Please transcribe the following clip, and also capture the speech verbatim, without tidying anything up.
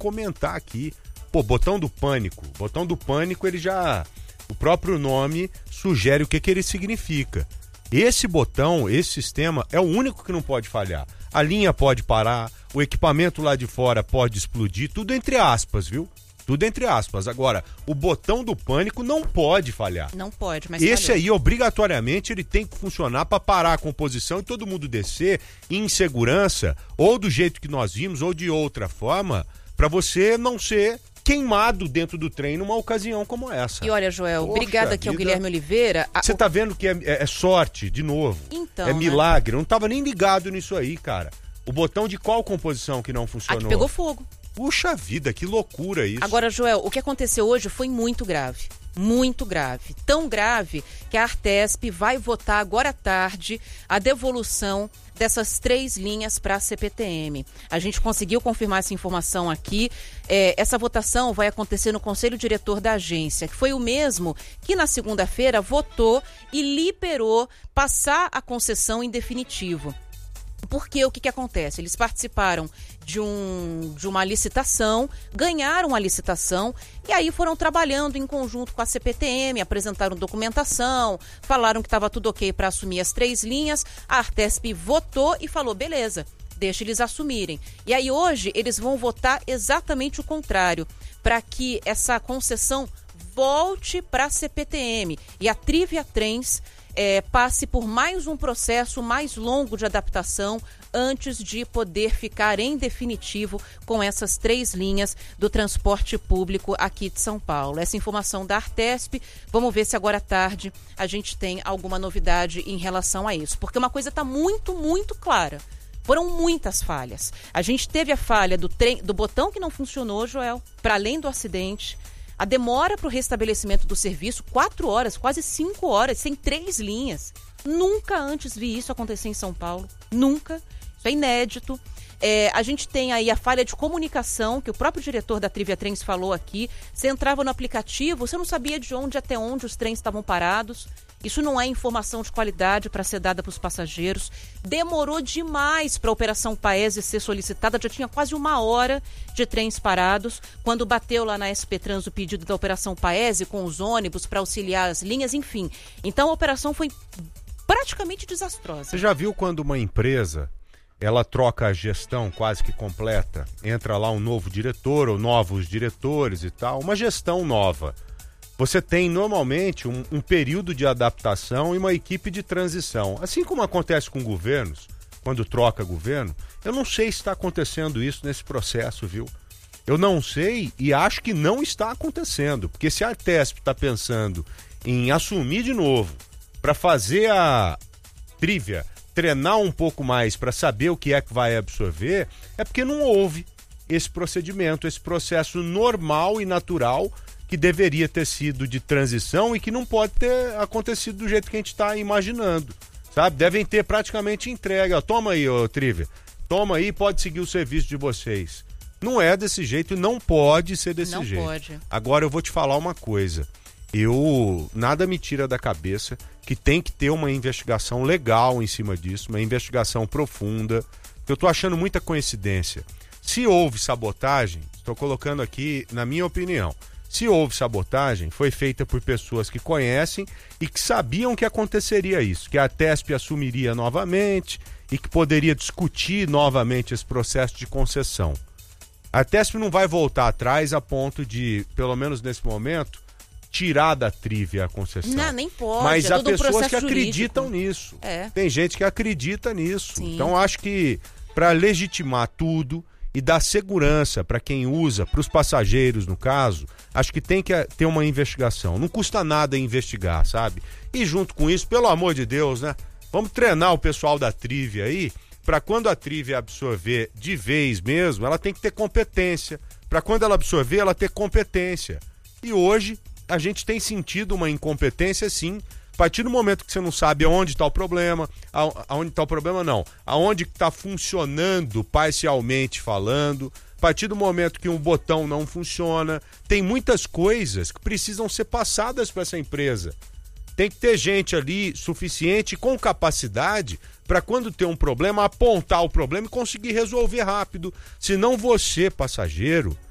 comentar aqui. Pô, botão do pânico. Botão do pânico, ele já... O próprio nome sugere o que, que ele significa. Esse botão, esse sistema, é o único que não pode falhar. A linha pode parar, o equipamento lá de fora pode explodir, tudo entre aspas, viu? Tudo entre aspas. Agora, o botão do pânico não pode falhar. Não pode, mas esse falhou. aí, obrigatoriamente, ele tem que funcionar para parar a composição e todo mundo descer em segurança, ou do jeito que nós vimos, ou de outra forma, para você não ser queimado dentro do trem numa ocasião como essa. E olha, Joel, Poxa obrigada aqui ao vida. Guilherme Oliveira. A- Você tá vendo que é, é- é sorte, de novo. Então, é né? milagre. Eu não tava nem ligado nisso aí, cara. O botão de qual composição que não A funcionou? que pegou fogo. Puxa vida, que loucura isso. Agora, Joel, o que aconteceu hoje foi muito grave. Muito grave. Tão grave que a Artesp vai votar agora à tarde a devolução dessas três linhas para a C P T M. A gente conseguiu confirmar essa informação aqui. É, essa votação vai acontecer no Conselho Diretor da agência, que foi o mesmo que na segunda-feira votou e liberou passar a concessão em definitivo. Porque o que, que acontece? Eles participaram de, um, de uma licitação, ganharam a licitação e aí foram trabalhando em conjunto com a C P T M, apresentaram documentação, falaram que estava tudo ok para assumir as três linhas, a Artesp votou e falou, beleza, deixa eles assumirem. E aí hoje eles vão votar exatamente o contrário, para que essa concessão volte para a C P T M e a Trivia Trens É, passe por mais um processo mais longo de adaptação antes de poder ficar em definitivo com essas três linhas do transporte público aqui de São Paulo. Essa informação da Artesp, vamos ver se agora à tarde a gente tem alguma novidade em relação a isso, porque uma coisa está muito, muito clara. Foram muitas falhas. A gente teve a falha do, trem, do botão que não funcionou, Joel, para além do acidente. A demora para o restabelecimento do serviço, quatro horas, quase cinco horas, sem três linhas. Nunca antes vi isso acontecer em São Paulo. Nunca. Isso é inédito. É, a gente tem aí a falha de comunicação, que o próprio diretor da Trivia Trens falou aqui. Você entrava no aplicativo, você não sabia de onde até onde os trens estavam parados. Isso não é informação de qualidade para ser dada para os passageiros. Demorou demais para a Operação Paese ser solicitada. Já tinha quase uma hora de trens parados. Quando bateu lá na S P Trans o pedido da Operação Paese com os ônibus para auxiliar as linhas, enfim. Então a operação foi praticamente desastrosa. Você já viu quando uma empresa, ela troca a gestão quase que completa? Entra lá um novo diretor ou novos diretores e tal. Uma gestão nova. Você tem normalmente um, um período de adaptação e uma equipe de transição. Assim como acontece com governos, quando troca governo, eu não sei se está acontecendo isso nesse processo, viu? Eu não sei e acho que não está acontecendo, porque se a Artesp está pensando em assumir de novo, para fazer a Trivia treinar um pouco mais para saber o que é que vai absorver, é porque não houve esse procedimento, esse processo normal e natural que deveria ter sido de transição e que não pode ter acontecido do jeito que a gente está imaginando, sabe? Devem ter praticamente entregue. Ó, toma aí, ô Trivia, toma aí, pode seguir o serviço de vocês. Não é desse jeito e não pode ser desse Não jeito. pode. Agora eu vou te falar uma coisa. Eu, nada me tira da cabeça que tem que ter uma investigação legal em cima disso, uma investigação profunda. Eu tô achando muita coincidência. Se houve sabotagem, estou colocando aqui na minha opinião, se houve sabotagem, foi feita por pessoas que conhecem e que sabiam que aconteceria isso, que a Artesp assumiria novamente e que poderia discutir novamente esse processo de concessão. A Artesp não vai voltar atrás a ponto de, pelo menos nesse momento, tirar da Trivia a concessão. Não, nem pode. Mas é há todo um pessoas que processo acreditam jurídico. nisso. É. Tem gente que acredita nisso. Sim. Então acho que para legitimar tudo e dar segurança para quem usa, para os passageiros no caso, acho que tem que ter uma investigação. Não custa nada investigar, sabe? E junto com isso, pelo amor de Deus, né? Vamos treinar o pessoal da Trivia aí, para quando a Trivia absorver de vez mesmo, ela tem que ter competência. Para quando ela absorver, ela ter competência. E hoje a gente tem sentido uma incompetência, sim. A partir do momento que você não sabe aonde está o problema, aonde está o problema não, aonde está funcionando parcialmente falando, a partir do momento que um botão não funciona, tem muitas coisas que precisam ser passadas para essa empresa. Tem que ter gente ali suficiente, com capacidade, para quando ter um problema, apontar o problema e conseguir resolver rápido. Senão você, passageiro,